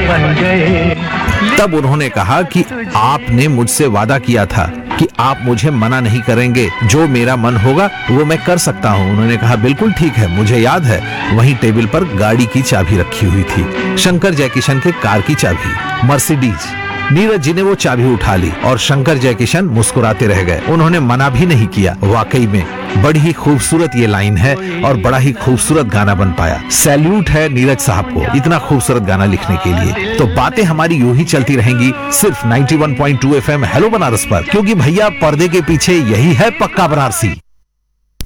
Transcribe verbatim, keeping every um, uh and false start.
बन गए। तब उन्होंने कहा कि आपने मुझसे वादा किया था कि आप मुझे मना नहीं करेंगे, जो मेरा मन होगा वो मैं कर सकता हूँ। उन्होंने कहा बिल्कुल ठीक है, मुझे याद है। वहीं टेबल पर गाड़ी की चाबी रखी हुई थी, शंकर जयकिशन के कार की चाबी, मर्सिडीज। नीरज जी ने वो चाबी उठा ली और शंकर जयकिशन मुस्कुराते रह गए। उन्होंने मना भी नहीं किया। वाकई में बड़ी ही खूबसूरत ये लाइन है और बड़ा ही खूबसूरत गाना बन पाया। सैल्यूट है नीरज साहब को इतना खूबसूरत गाना लिखने के लिए। तो बातें हमारी यूं ही चलती रहेंगी सिर्फ ninety one point two F M hello Banaras पर, क्योंकि भैया पर्दे के पीछे यही है पक्का बनारसी।